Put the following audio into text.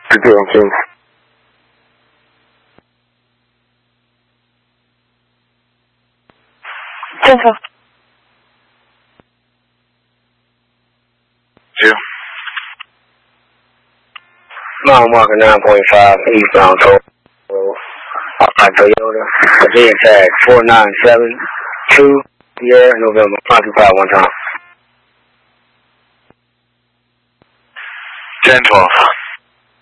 202. 正常。 2. Mile marker 9.5 eastbound Toyota. Again, tag 497-2, Sierra, November 525 1 time. 10-12.